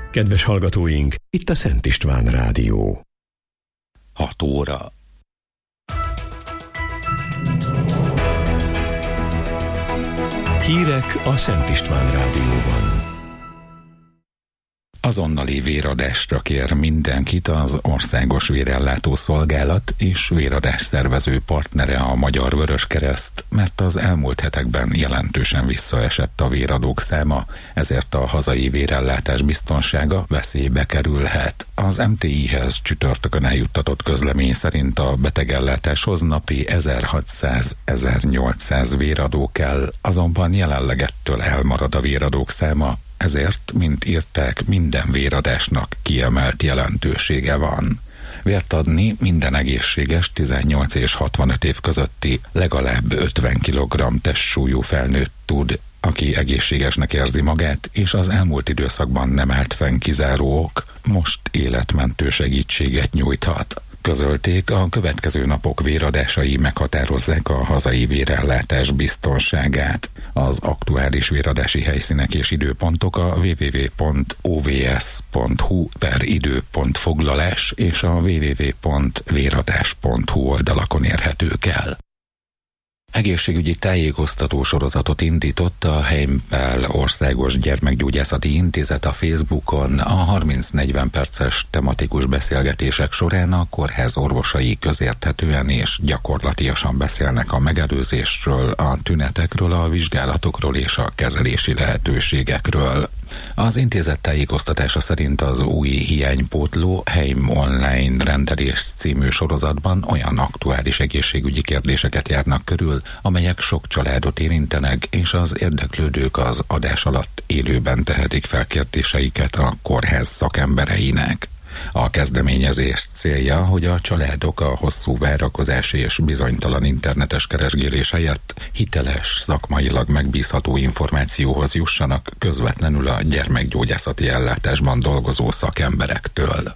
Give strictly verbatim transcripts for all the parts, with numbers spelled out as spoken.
Kedves hallgatóink, itt a Szent István Rádió. hat óra. Hírek a Szent István Rádióban. Azonnali véradásra kér mindenkit az Országos Vérellátó Szolgálat és véradás szervező partnere a Magyar Vöröskereszt, mert az elmúlt hetekben jelentősen visszaesett a véradók száma, ezért a hazai vérellátás biztonsága veszélybe kerülhet. Az em té i-hez csütörtökön eljuttatott közlemény szerint a betegellátáshoz napi ezerhatszáz-ezernyolcszáz véradó kell, azonban jelenleg ettől elmarad a véradók száma, ezért, mint írták, minden véradásnak kiemelt jelentősége van. Vért adni minden egészséges tizennyolc és hatvanöt év közötti legalább ötven kilogramm testsúlyú felnőtt tud, aki egészségesnek érzi magát, és az elmúlt időszakban nem állt fenn kizáró ok, most életmentő segítséget nyújthat. Közölték, a következő napok véradásai meghatározzák a hazai vérellátás biztonságát. Az aktuális véradási helyszínek és időpontok a double-u double-u double-u pont o v s pont h u per idő pont foglalás és a double-u double-u double-u pont véradás pont h u oldalakon érhetők el. Egészségügyi tájékoztató sorozatot indított a Heimpál Országos Gyermekgyógyászati Intézet a Facebookon. A harminc-negyven perces tematikus beszélgetések során a kórház orvosai közérthetően és gyakorlatiasan beszélnek a megelőzésről, a tünetekről, a vizsgálatokról és a kezelési lehetőségekről. Az intézet tájékoztatása szerint az új hiánypótló Heim Online rendelés című sorozatban olyan aktuális egészségügyi kérdéseket járnak körül, amelyek sok családot érintenek, és az érdeklődők az adás alatt élőben tehetik fel kérdéseiket a kórház szakembereinek. A kezdeményezés célja, hogy a családok a hosszú várakozás és bizonytalan internetes keresgélés helyett hiteles, szakmailag megbízható információhoz jussanak közvetlenül a gyermekgyógyászati ellátásban dolgozó szakemberektől.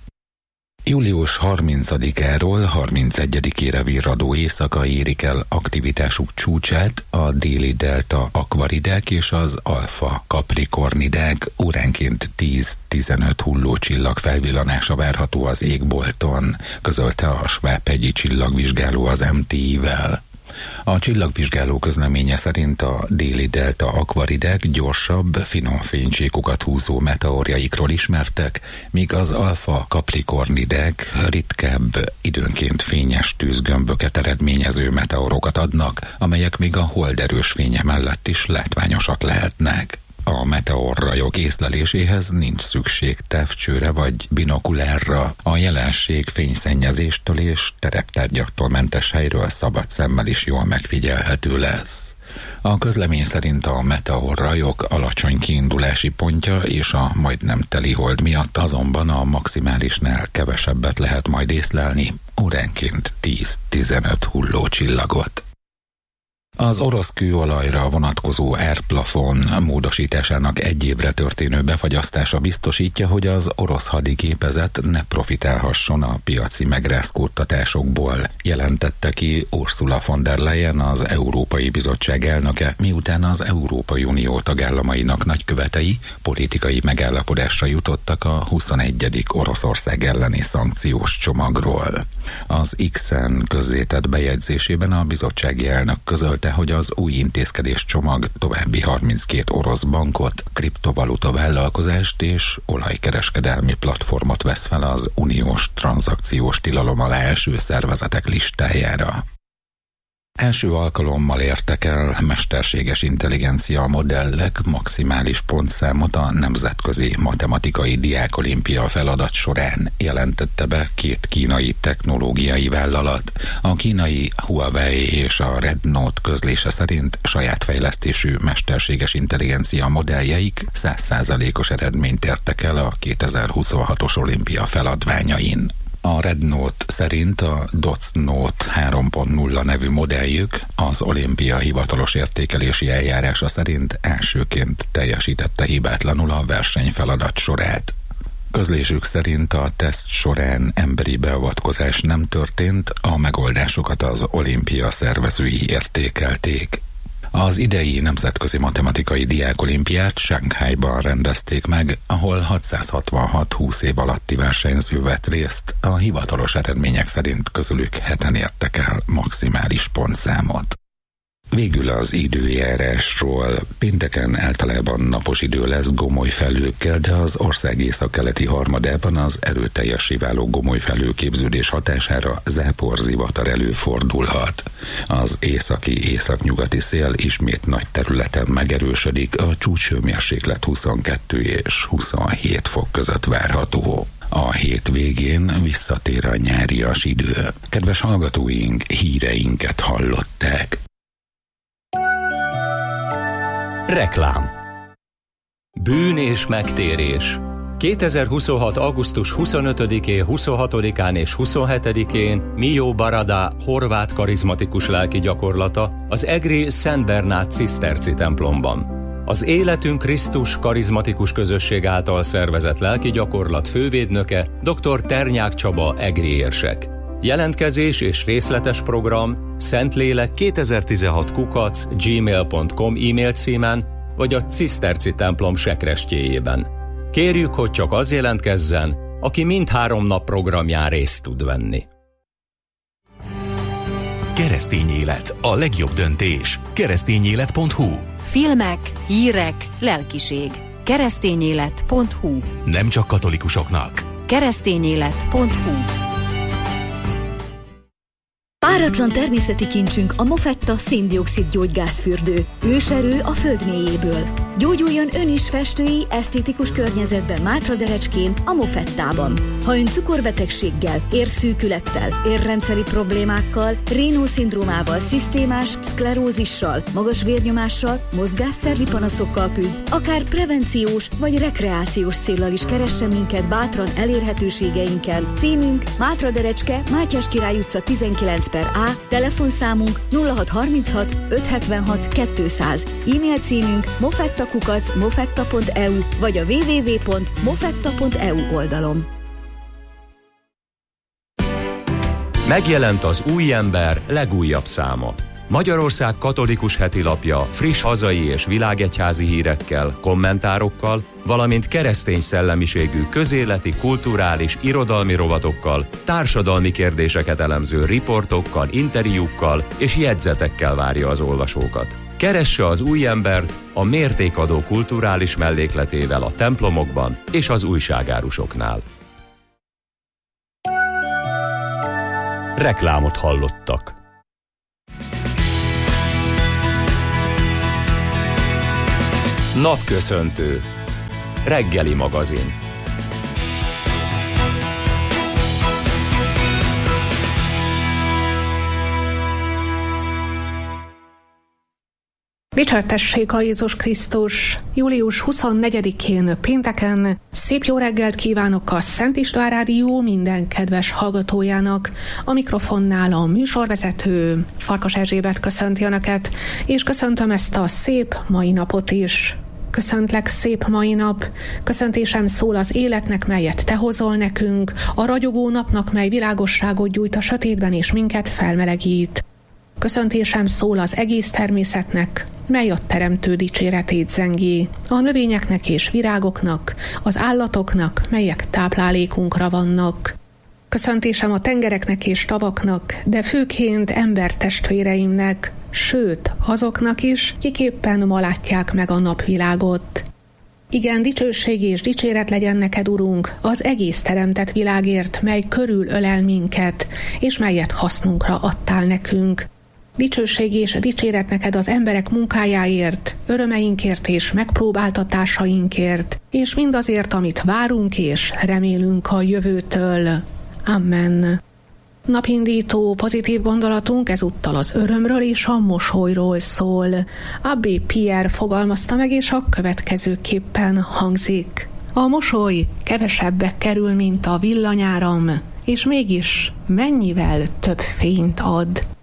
július harmincadikáról harmincegyedikére virradó éjszaka érik el aktivitásuk csúcsát a déli delta akvaridák és az alfa kaprikornidák, óránként tíz-tizenöt hullócsillag felvillanása várható az égbolton, közölte a Svábhegyi csillagvizsgáló az em té i-vel. A csillagvizsgáló közleménye szerint a déli delta akvaridák gyorsabb, finom fénycsíkokat húzó meteorjaikról ismertek, míg az alfa kaprikornidák ritkább, időnként fényes tűzgömböket eredményező meteorokat adnak, amelyek még a hold erős fénye mellett is látványosak lehetnek. A meteorrajok észleléséhez nincs szükség távcsőre vagy binokulárra, a jelenség fényszennyezéstől és tereptárgyaktól mentes helyről szabad szemmel is jól megfigyelhető lesz. A közlemény szerint a meteorrajok alacsony kiindulási pontja és a majdnem teli hold miatt azonban a maximálisnál kevesebbet lehet majd észlelni, óránként tíz-tizenöt hullócsillagot. Az orosz kőolajra vonatkozó árplafon módosításának egy évre történő befagyasztása biztosítja, hogy az orosz hadigépezet ne profitálhasson a piaci megrázkódtatásokból, jelentette ki Ursula von der Leyen, az Európai Bizottság elnöke, miután az Európai Unió tagállamainak nagykövetei politikai megállapodásra jutottak a huszonegyedik Oroszország elleni szankciós csomagról. Az X-en közzétett bejegyzésében a bizottsági elnök közölte, hogy az új intézkedés csomag további harminckét orosz bankot, kriptovaluta vállalkozást és olajkereskedelmi platformot vesz fel az uniós tranzakciós tilalom alá eső szervezetek listájára. Első alkalommal értek el mesterséges intelligencia modellek maximális pontszámot a Nemzetközi Matematikai Diákolimpia feladat során, jelentette be két kínai technológiai vállalat. A kínai Huawei és a Rednote közlése szerint saját fejlesztésű mesterséges intelligencia modelljeik száz százalékos eredményt értek el a kétezer-huszonhatos olimpia feladványain. A Rednote szerint a DOTS-Note három pont nulla nevű modelljük az olimpia hivatalos értékelési eljárása szerint elsőként teljesítette hibátlanul a versenyfeladat sorát. Közlésük szerint a teszt során emberi beavatkozás nem történt, a megoldásokat az olimpia szervezői értékelték. Az idei nemzetközi matematikai diákolimpiát Sánkhájban rendezték meg, ahol hatszázhatvanhat húsz év alatti versenyző vett részt, a hivatalos eredmények szerint közülük heten értek el maximális pontszámot. Végül az időjárásról. Pénteken általában napos idő lesz gomoly felhőkkel, de az ország északkeleti harmadában az erőteljessé váló gomoly felhőképződés hatására záporzivatar előfordulhat. Az északi északnyugati szél ismét nagy területen megerősödik, a csúcshőmérséklet huszonkettő és huszonhét fok között várható. A hét végén visszatér a nyárias idő. Kedves hallgatóink, híreinket hallották. Reklám. Bűn és megtérés. kétezer-huszonhat. augusztus huszonötödikén, huszonhatodikán és huszonhetedikén Mio Barada horvát karizmatikus lelki gyakorlata az egri Szent Bernát ciszterci templomban. Az Életünk Krisztus karizmatikus közösség által szervezett lelki gyakorlat fővédnöke dr. Ternyák Csaba egri érsek. Jelentkezés és részletes program Szentlélek kétezer-tizenhat kukac gmail pont com e-mail címen vagy a ciszterci templom sekrestjéjében. Kérjük, hogy csak az jelentkezzen, aki mindhárom nap programján részt tud venni. Keresztény élet, a legjobb döntés. keresztényélet pont hu. Filmek, hírek, lelkiség. keresztényélet pont hu. Nem csak katolikusoknak. keresztényélet pont hu. Páratlan természeti kincsünk a Mofetta szén-dioxid gyógygázfürdő. Őserő a föld mélyéből. Gyógyuljon ön is festői, esztétikus környezetben Mátraderecskén, a Mofettában. Ha ön cukorbetegséggel, érszűkülettel, érrendszeri problémákkal, Raynaud-szindrómával, szisztémás szklerózissal, magas vérnyomással, mozgásszervi panaszokkal küzd, akár prevenciós vagy rekreációs céllal is keressen minket bátran elérhetőségeinkkel. Címünk Mátraderecske, Mátyás Király utca tizenkilenc per A, telefonszámunk nulla hat harminchat ötszázhetvenhat kétszáz, e-mail címünk mofettakukac mofetta pont e u vagy a double-u double-u double-u pont mofetta pont e u oldalon. Megjelent az Új Ember legújabb száma. Magyarország katolikus hetilapja friss hazai és világegyházi hírekkel, kommentárokkal, valamint keresztény szellemiségű közéleti, kulturális, irodalmi rovatokkal, társadalmi kérdéseket elemző riportokkal, interjúkkal és jegyzetekkel várja az olvasókat. Keresse az Új Embert a mértékadó kulturális mellékletével a templomokban és az újságárusoknál. Reklámot hallottak. Napköszöntő. Reggeli magazin. Dicsértessék a Jézus Krisztus! július huszonnegyedikén pénteken szép jó reggelt kívánok a Szent István Rádió minden kedves hallgatójának. A mikrofonnál a műsorvezető Farkas Erzsébet köszönti Önöket, és köszöntöm ezt a szép mai napot is. Köszöntlek, szép mai nap, köszöntésem szól az életnek, melyet Te hozol nekünk, a ragyogó napnak, mely világosságot gyújt a sötétben és minket felmelegít. Köszöntésem szól az egész természetnek, mely a teremtő dicséretét zengi, a növényeknek és virágoknak, az állatoknak, melyek táplálékunkra vannak. Köszöntésem a tengereknek és tavaknak, de főként embertestvéreimnek, sőt, azoknak is, kik éppen ma látják meg a napvilágot. Igen, dicsőség és dicséret legyen neked, Urunk, az egész teremtett világért, mely körül ölel minket, és melyet hasznunkra adtál nekünk. Dicsőség és dicséret neked az emberek munkájáért, örömeinkért és megpróbáltatásainkért, és mindazért, amit várunk és remélünk a jövőtől. Amen. Napindító pozitív gondolatunk ezúttal az örömről és a mosolyról szól. Abbé Pierre fogalmazta meg, és a következőképpen hangzik. A mosoly kevesebbe kerül, mint a villanyáram, és mégis mennyivel több fényt ad.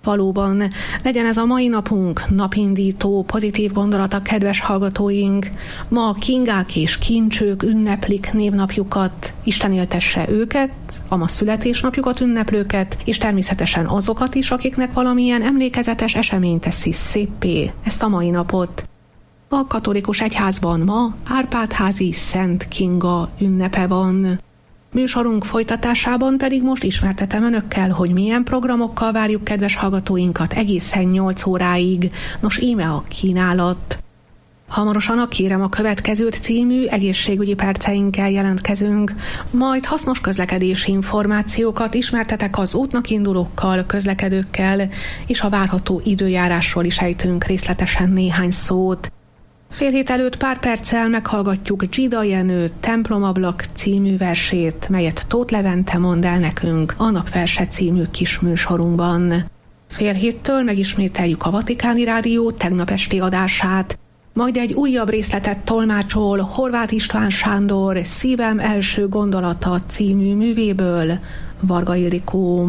Valóban, legyen ez a mai napunk napindító, pozitív gondolata, kedves hallgatóink. Ma kingák és kincsők ünneplik névnapjukat, Isten éltesse őket, a ma születésnapjukat ünneplőket, és természetesen azokat is, akiknek valamilyen emlékezetes esemény teszi széppé ezt a mai napot. A katolikus egyházban ma Árpád-házi Szent Kinga ünnepe van. Műsorunk folytatásában pedig most ismertetem önökkel, hogy milyen programokkal várjuk kedves hallgatóinkat egészen nyolc óráig. Nos, íme a kínálat. Hamarosan a Kérem a következőt című egészségügyi perceinkkel jelentkezünk, majd hasznos közlekedési információkat ismertetek az útnak indulókkal, közlekedőkkel, és a várható időjárásról is ejtünk részletesen néhány szót. Fél hét előtt pár perccel meghallgatjuk Gida Jenő Templomablak című versét, melyet Tóth Levente mond el nekünk a Napverse című kis műsorunkban. Fél héttől megismételjük a Vatikáni Rádió tegnap esti adását, majd egy újabb részletet tolmácsol Horváth István Sándor Szívem első gondolata című művéből, Varga Ildikó.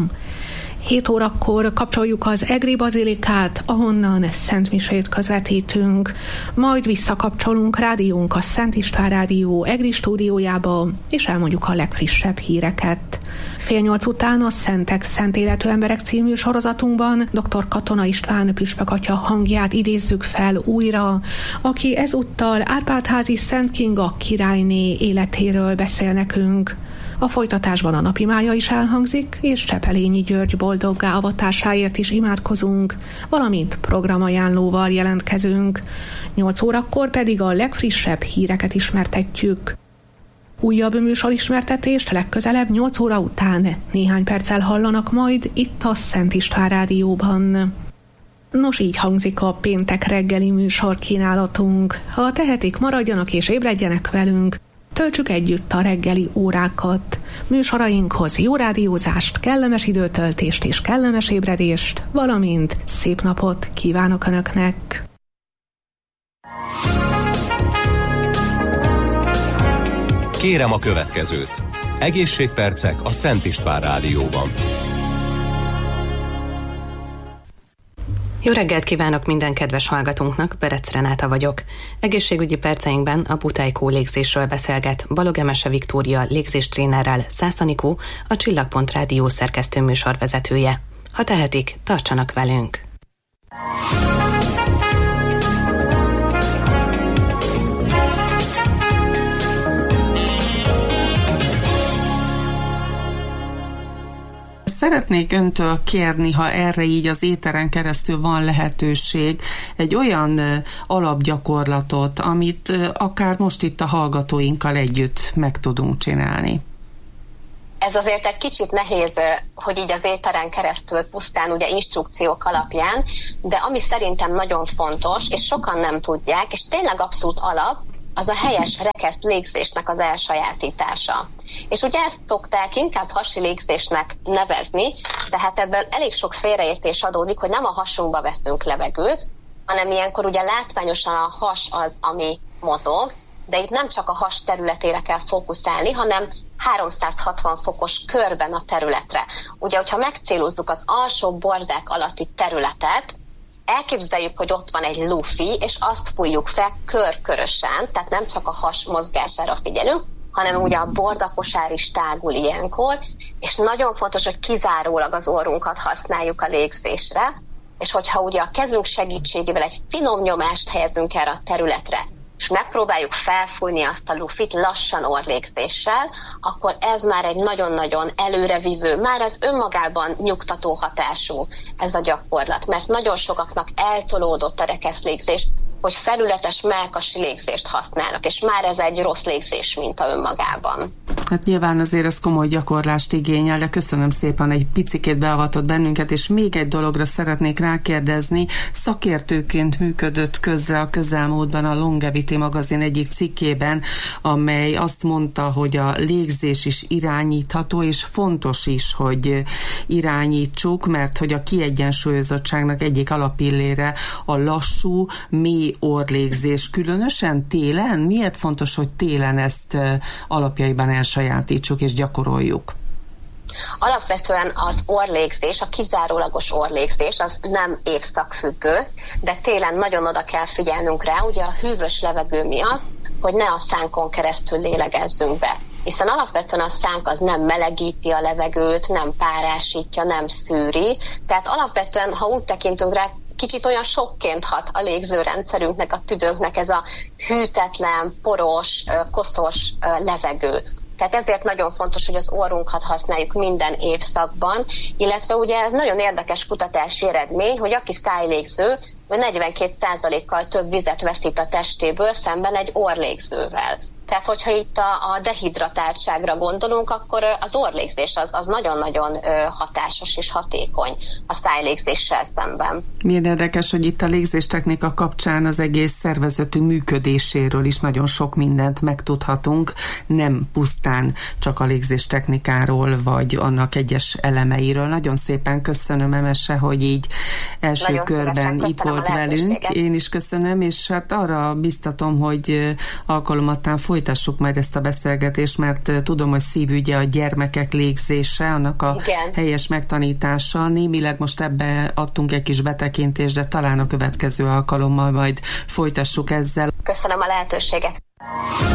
hét órakor kapcsoljuk az Egri Bazilikát, ahonnan szentmisét közvetítünk, majd visszakapcsolunk rádiónk a Szent István Rádió Egri stúdiójába, és elmondjuk a legfrissebb híreket. Fél nyolc után a Szentek, Szent Életű Emberek című sorozatunkban dr. Katona István püspök atya hangját idézzük fel újra, aki ezúttal Árpád-házi Szent Kinga királyné életéről beszél nekünk. A folytatásban a napimája is elhangzik, és Csepelényi György boldoggá avatásáért is imádkozunk, valamint programajánlóval jelentkezünk. nyolc órakor pedig a legfrissebb híreket ismertetjük. Újabb műsorismertetést legközelebb nyolc óra után néhány perccel hallanak majd itt a Szent István Rádióban. Nos, így hangzik a péntek reggeli műsor kínálatunk. Ha tehetik, maradjanak és ébredjenek velünk, töltsük együtt a reggeli órákat. Műsorainkhoz jó rádiózást, kellemes időtöltést és kellemes ébredést, valamint szép napot kívánok Önöknek! Kérem a következőt. Egészségpercek a Szent István Rádióban. Jó reggelt kívánok minden kedves hallgatónknak, Berec Renáta vagyok. Egészségügyi perceinkben a Butejkó légzésről beszélget Balog Emese Viktória légzéstrénerrel Szász Anikó, a Csillagpont Rádió szerkesztő műsorvezetője. Ha tehetik, tartsanak velünk! Szeretnék öntől kérni, ha erre így az éteren keresztül van lehetőség, egy olyan alapgyakorlatot, amit akár most itt a hallgatóinkkal együtt meg tudunk csinálni. Ez azért egy kicsit nehéz, hogy így az éteren keresztül pusztán ugye instrukciók alapján, de ami szerintem nagyon fontos, és sokan nem tudják, és tényleg abszolút alap, az a helyes rekeszt légzésnek az elsajátítása. És ugye ezt szokták inkább hasi légzésnek nevezni, tehát ebből elég sok félreértés adódik, hogy nem a hasunkba veszünk levegőt, hanem ilyenkor ugye látványosan a has az, ami mozog, de itt nem csak a has területére kell fókuszálni, hanem háromszázhatvan fokos körben a területre. Ugye, hogyha megcélozzuk az alsó bordák alatti területet, elképzeljük, hogy ott van egy lufi, és azt fújjuk fel körkörösen, tehát nem csak a has mozgására figyelünk, hanem ugye a bordakosár is tágul ilyenkor, és nagyon fontos, hogy kizárólag az orrunkat használjuk a légzésre, és hogyha ugye a kezünk segítségével egy finom nyomást helyezünk erre a területre, és megpróbáljuk felfújni azt a lufit lassan orrlégzéssel, akkor ez már egy nagyon-nagyon előrevívő, már ez önmagában nyugtató hatású ez a gyakorlat, mert nagyon sokaknak eltolódott a rekeszlégzés, hogy felületes mellkasi légzést használnak, és már ez egy rossz légzés minta önmagában. Hát nyilván azért ez komoly gyakorlást igényel, de köszönöm szépen, egy picikét beavatott bennünket, és még egy dologra szeretnék rákérdezni. Szakértőként működött közre a közelmúltban a Longevity magazin egyik cikkében, amely azt mondta, hogy a légzés is irányítható, és fontos is, hogy irányítsuk, mert hogy a kiegyensúlyozottságnak egyik alapillére a lassú, mély orrlégzés, különösen télen. Miért fontos, hogy télen ezt alapjaiban elsajátítsuk és gyakoroljuk? Alapvetően az orrlégzés, a kizárólagos orrlégzés, az nem évszakfüggő, de télen nagyon oda kell figyelnünk rá, ugye a hűvös levegő miatt, hogy ne a szánkon keresztül lélegezzünk be. Hiszen alapvetően a szánk az nem melegíti a levegőt, nem párásítja, nem szűri, tehát alapvetően, ha úgy tekintünk rá, kicsit olyan sokként hat a légzőrendszerünknek, a tüdőnknek ez a hűtetlen, poros, koszos levegő. Tehát ezért nagyon fontos, hogy az orrunkat használjuk minden évszakban, illetve ugye ez nagyon érdekes kutatási eredmény, hogy aki szájlégző, ő negyvenkét százalékkal több vizet veszít a testéből szemben egy orrlégzővel. Tehát, hogyha itt a, a dehidratáltságra gondolunk, akkor az orrlégzés az, az nagyon-nagyon hatásos és hatékony a szájlégzéssel szemben. Milyen érdekes, hogy itt a légzéstechnika kapcsán az egész szervezetünk működéséről is nagyon sok mindent megtudhatunk, nem pusztán csak a légzéstechnikáról, vagy annak egyes elemeiről. Nagyon szépen köszönöm, Emese, hogy így első nagyon körben itt volt velünk. Én is köszönöm, és hát arra biztatom, hogy alkalomattán folytassuk majd ezt a beszélgetést, mert tudom, hogy szívügye a gyermekek légzése, annak a Igen. helyes megtanítása. Némileg most ebbe adtunk egy kis betekintést, de talán a következő alkalommal majd folytassuk ezzel. Köszönöm a lehetőséget.